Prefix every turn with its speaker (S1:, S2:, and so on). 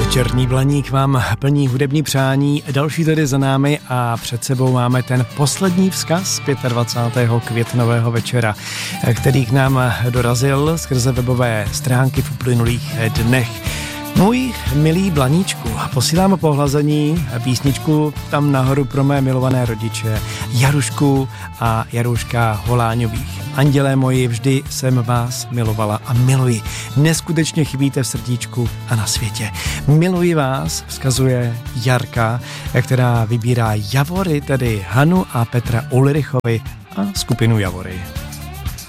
S1: Večerní Blaník vám plní hudební přání, další tedy za námi a před sebou máme ten poslední vzkaz 25. květnového večera, který k nám dorazil skrze webové stránky v uplynulých dnech. Můj milý Blaníčku, posílám pohlazení písničku tam nahoru pro mé milované rodiče Jarušku a Jaruška Holáňových. Andělé moji, vždy jsem vás milovala a miluji. Neskutečně chybíte v srdíčku a na světě. Miluji vás, vzkazuje Jarka, která vybírá Javory, tedy Hanu a Petra Ulrichovi a skupinu Javory.